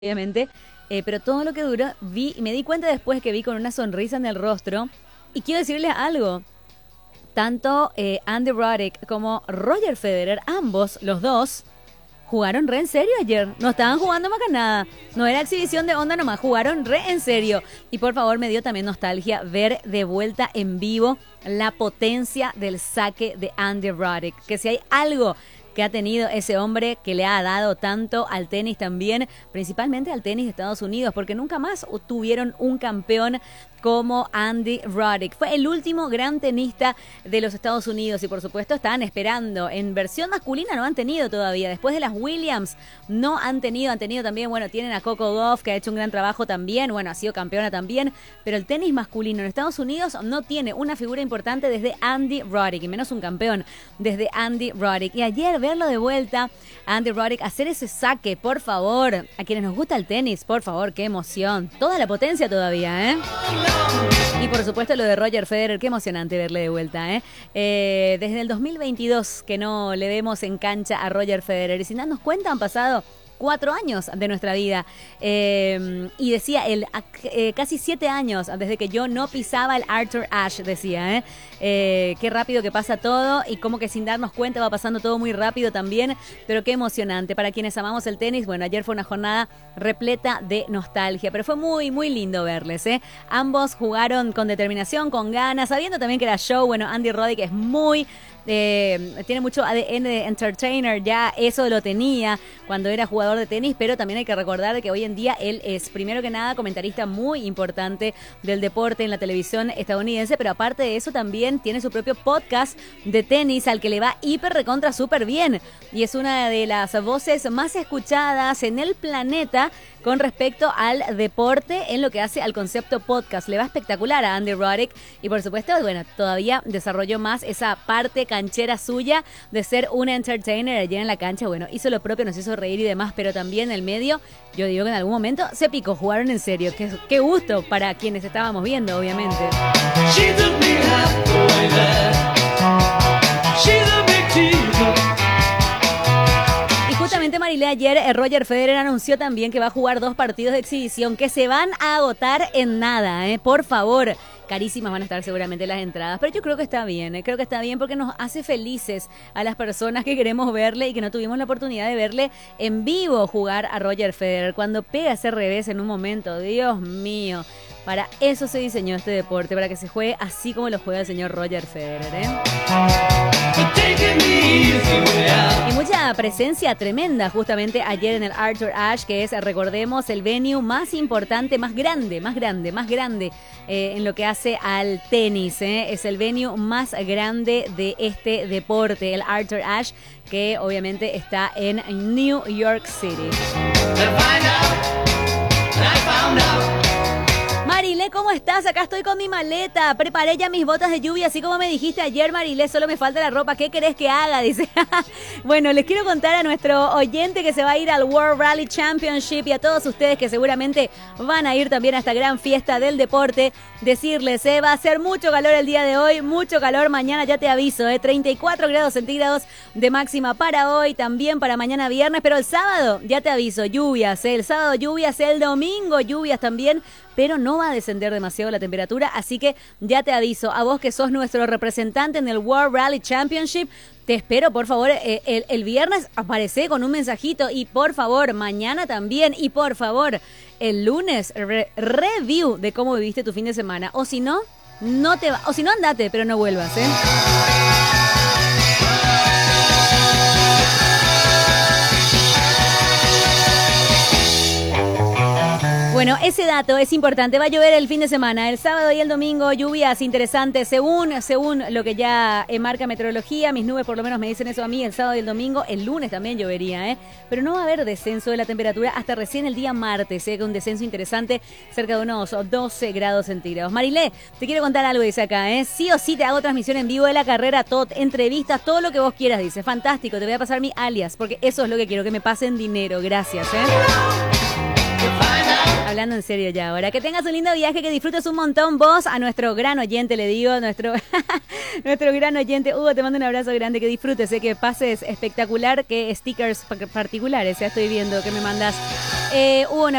obviamente, pero todo lo que duró, me di cuenta después que vi con una sonrisa en el rostro. Y quiero decirles algo, tanto Andy Roddick como Roger Federer, ambos, los dos, jugaron re en serio ayer. No estaban jugando más que nada. No era exhibición de onda nomás, jugaron re en serio. Y por favor, me dio también nostalgia ver de vuelta en vivo la potencia del saque de Andy Roddick. Que si hay algo que ha tenido ese hombre que le ha dado tanto al tenis también, principalmente al tenis de Estados Unidos, porque nunca más tuvieron un campeón como Andy Roddick. Fue el último gran tenista de los Estados Unidos y por supuesto estaban esperando. En versión masculina no han tenido todavía. Después de las Williams no han tenido también, bueno, tienen a Coco Gauff que ha hecho un gran trabajo también, bueno, ha sido campeona también, pero el tenis masculino en Estados Unidos no tiene una figura importante desde Andy Roddick, y menos un campeón desde Andy Roddick. Y ayer verlo de vuelta, a Andy Roddick hacer ese saque, por favor, a quienes nos gusta el tenis, por favor, qué emoción. Toda la potencia todavía, ¿eh? Y por supuesto lo de Roger Federer, qué emocionante verle de vuelta, ¿eh? Desde el 2022 que no le vemos en cancha a Roger Federer. Y sin darnos cuenta han pasado 4 años de nuestra vida. Y decía él, casi 7 años desde que yo no pisaba el Arthur Ashe, decía, qué rápido que pasa todo y como que sin darnos cuenta va pasando todo muy rápido también, pero qué emocionante. Para quienes amamos el tenis, bueno, ayer fue una jornada repleta de nostalgia, pero fue muy, muy lindo verles, Ambos jugaron con determinación, con ganas, sabiendo también que era show. Bueno, Andy Roddick es muy... tiene mucho ADN de entertainer, ya eso lo tenía cuando era jugador de tenis, pero también hay que recordar que hoy en día él es, primero que nada, comentarista muy importante del deporte en la televisión estadounidense, pero aparte de eso también tiene su propio podcast de tenis al que le va hiper recontra súper bien, y es una de las voces más escuchadas en el planeta con respecto al deporte en lo que hace al concepto podcast. Le va espectacular a Andy Roddick y por supuesto, bueno, todavía desarrolló más esa parte canchera suya de ser un entertainer allí en la cancha. Bueno, hizo lo propio, nos hizo reír y demás, pero también en el medio, yo digo que en algún momento se picó, jugaron en serio. Qué gusto para quienes estábamos viendo, obviamente. Y justamente, Marilé, ayer Roger Federer anunció también que va a jugar 2 partidos de exhibición que se van a agotar en nada, por favor. Carísimas van a estar seguramente las entradas, pero yo creo que está bien, creo que está bien porque nos hace felices a las personas que queremos verle y que no tuvimos la oportunidad de verle en vivo jugar a Roger Federer. Cuando pega ese revés en un momento, Dios mío, para eso se diseñó este deporte, para que se juegue así como lo juega el señor Roger Federer, Y mucha presencia tremenda justamente ayer en el Arthur Ashe, que es, recordemos, el venue más importante, más grande en lo que hace al tenis, Es el venue más grande de este deporte, el Arthur Ashe, que obviamente está en New York City. Marilé, ¿cómo estás? Acá estoy con mi maleta. Preparé ya mis botas de lluvia, así como me dijiste ayer, Marilé. Solo me falta la ropa. ¿Qué querés que haga? Dice. Bueno, les quiero contar a nuestro oyente que se va a ir al World Rally Championship y a todos ustedes que seguramente van a ir también a esta gran fiesta del deporte. Decirles, va a ser mucho calor el día de hoy, mucho calor. Mañana ya te aviso, 34 grados centígrados de máxima para hoy, también para mañana viernes. Pero el sábado, ya te aviso, lluvias. El sábado lluvias, el domingo lluvias también, pero no va a descender demasiado la temperatura, así que ya te aviso, a vos que sos nuestro representante en el World Rally Championship, te espero, por favor, el viernes aparecé con un mensajito y por favor, mañana también, y por favor, el lunes, review de cómo viviste tu fin de semana, o si no, andate, pero no vuelvas, Bueno, ese dato es importante. Va a llover el fin de semana, el sábado y el domingo, lluvias interesantes, según lo que ya marca meteorología. Mis nubes por lo menos me dicen eso a mí, el sábado y el domingo. El lunes también llovería, Pero no va a haber descenso de la temperatura hasta recién el día martes, con un descenso interesante, cerca de unos 12 grados centígrados. Marilé, te quiero contar algo, dice acá, Sí o sí te hago transmisión en vivo de la carrera, entrevistas, todo lo que vos quieras, dice. Fantástico, te voy a pasar mi alias, porque eso es lo que quiero, que me pasen dinero. Gracias, Hablando hablando en serio ya ahora. Que tengas un lindo viaje, que disfrutes un montón vos, a nuestro gran oyente, le digo, nuestro gran oyente. Hugo, te mando un abrazo grande, que disfrutes, que pases espectacular, que stickers particulares, ya estoy viendo que me mandas. Hugo,